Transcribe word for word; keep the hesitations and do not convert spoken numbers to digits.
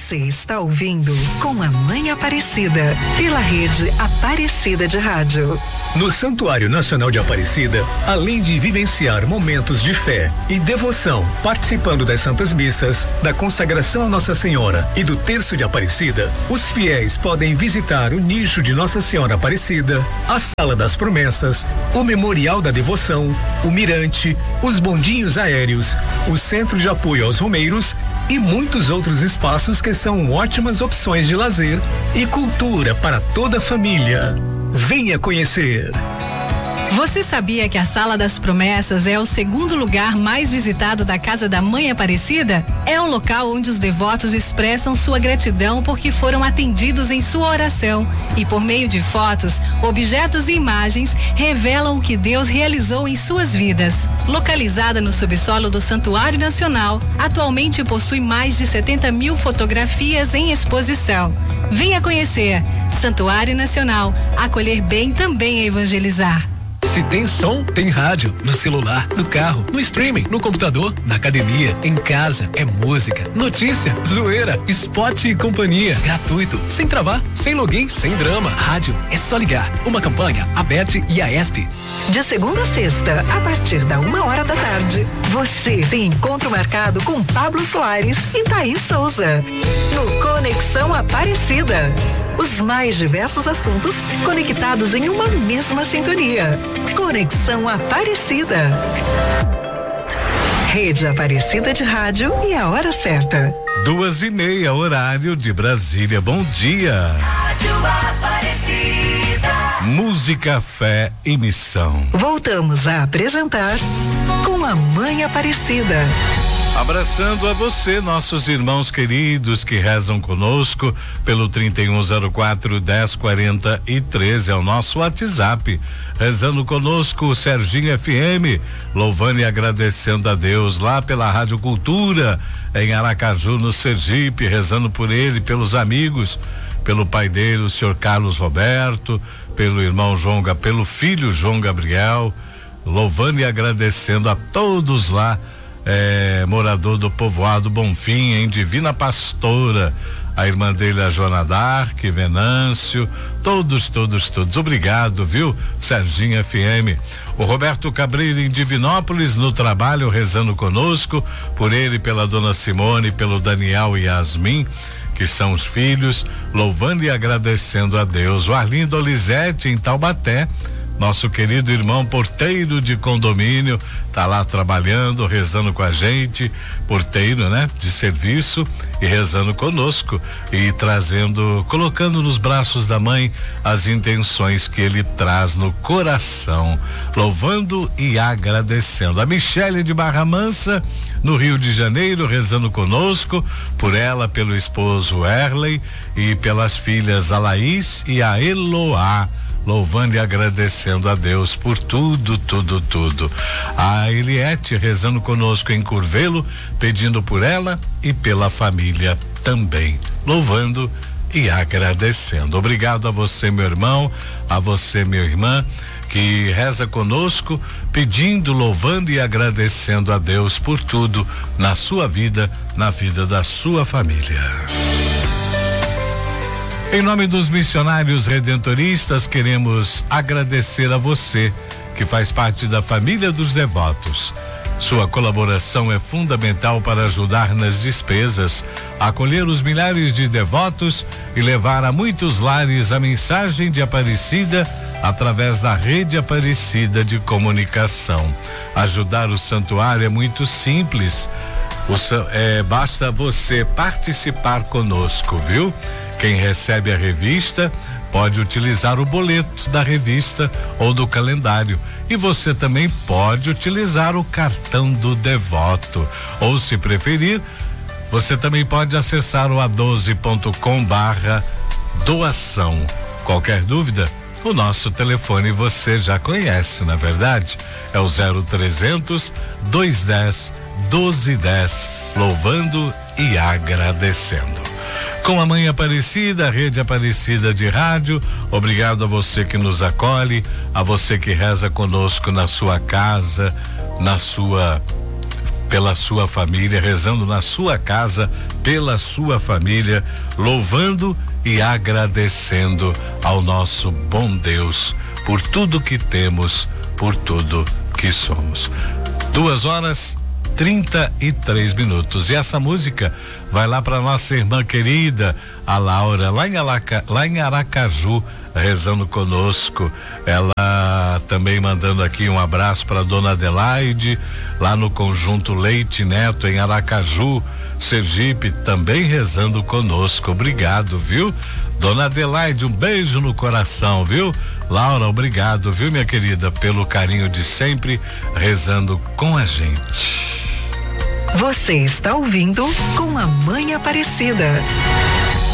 Você está ouvindo Com a Mãe Aparecida, pela rede Aparecida de Rádio. No Santuário Nacional de Aparecida, além de vivenciar momentos de fé e devoção, participando das Santas Missas, da consagração a Nossa Senhora e do Terço de Aparecida, os fiéis podem visitar o nicho de Nossa Senhora Aparecida, a Sala das Promessas, o Memorial da Devoção, o Mirante, os bondinhos aéreos, o Centro de Apoio aos Romeiros e muitos outros espaços que são ótimas opções de lazer e cultura para toda a família. Venha conhecer. Você sabia que a Sala das Promessas é o segundo lugar mais visitado da Casa da Mãe Aparecida? É um local onde os devotos expressam sua gratidão porque foram atendidos em sua oração e, por meio de fotos, objetos e imagens, revelam o que Deus realizou em suas vidas. Localizada no subsolo do Santuário Nacional, atualmente possui mais de setenta mil fotografias em exposição. Venha conhecer. Santuário Nacional, acolher bem também é evangelizar. Se tem som, tem rádio. No celular, no carro, no streaming, no computador, na academia, em casa. É música, notícia, zoeira, esporte e companhia. Gratuito, sem travar, sem login, sem drama. Rádio, é só ligar. Uma campanha, a B E T e a E S P. De segunda a sexta, a partir da uma hora da tarde, você tem encontro marcado com Pablo Soares e Thaís Souza. No Conexão Aparecida. Os mais diversos assuntos conectados em uma mesma sintonia. Conexão Aparecida. Rede Aparecida de Rádio e a hora certa. Duas e meia, horário de Brasília. Bom dia. Rádio Aparecida. Música, fé e missão. Voltamos a apresentar Com a Mãe Aparecida. Abraçando a você, nossos irmãos queridos que rezam conosco pelo trinta e um zero quatro, dez quarenta e treze, é o nosso WhatsApp. Rezando conosco o Serginho F M, louvando e agradecendo a Deus lá pela Rádio Cultura em Aracaju, no Sergipe, rezando por ele, pelos amigos, pelo pai dele, o senhor Carlos Roberto, pelo irmão João, pelo filho João Gabriel, louvando e agradecendo a todos lá. É, morador do povoado Bonfim, em Divina Pastora, a irmã dele, a Joana Dark, Venâncio, todos, todos, todos. Obrigado, viu, Serginho F M. O Roberto Cabreiro em Divinópolis, no trabalho, rezando conosco, por ele, pela dona Simone, pelo Daniel e Yasmin, que são os filhos, louvando e agradecendo a Deus. O Arlindo Olizete em Taubaté, nosso querido irmão porteiro de condomínio, tá lá trabalhando, rezando com a gente, porteiro, né? De serviço e rezando conosco e trazendo, colocando nos braços da mãe as intenções que ele traz no coração, louvando e agradecendo. A Michele de Barra Mansa, no Rio de Janeiro, rezando conosco, por ela, pelo esposo Erley e pelas filhas a Laís e a Eloá, louvando e agradecendo a Deus por tudo, tudo, tudo. A Eliette rezando conosco em Curvelo, pedindo por ela e pela família também, louvando e agradecendo. Obrigado a você, meu irmão, a você, minha irmã, que reza conosco, pedindo, louvando e agradecendo a Deus por tudo na sua vida, na vida da sua família. Em nome dos missionários redentoristas, queremos agradecer a você que faz parte da família dos devotos. Sua colaboração é fundamental para ajudar nas despesas, acolher os milhares de devotos e levar a muitos lares a mensagem de Aparecida através da rede Aparecida de comunicação. Ajudar o santuário é muito simples. O, é, basta você participar conosco, viu? Quem recebe a revista pode utilizar o boleto da revista ou do calendário. E você também pode utilizar o cartão do devoto. Ou, se preferir, você também pode acessar o a doze ponto com barra doação. Qualquer dúvida, o nosso telefone você já conhece, na verdade? É o zero trezentos, duzentos e dez, doze dez, louvando e agradecendo. Com a Mãe Aparecida, a Rede Aparecida de Rádio, obrigado a você que nos acolhe, a você que reza conosco na sua casa, na sua pela sua família, rezando na sua casa, pela sua família, louvando e agradecendo ao nosso bom Deus por tudo que temos, por tudo que somos. Duas horas trinta e três minutos. E essa música vai lá para nossa irmã querida, a Laura, lá em, Alaca, lá em Aracaju, rezando conosco. Ela também mandando aqui um abraço para dona Adelaide, lá no Conjunto Leite Neto, em Aracaju, Sergipe, também rezando conosco. Obrigado, viu? Dona Adelaide, um beijo no coração, viu? Laura, obrigado, viu, minha querida, pelo carinho de sempre, rezando com a gente. Você está ouvindo Com a Mãe Aparecida.